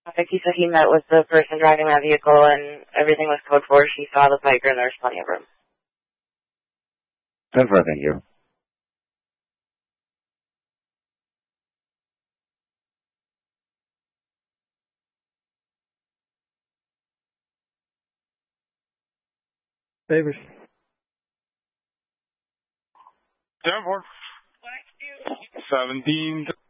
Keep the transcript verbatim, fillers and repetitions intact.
He said he met with the person driving that vehicle and everything was code four. She saw the biker and there's plenty of room. ten four, thank you. Favors. ten four. seventeen.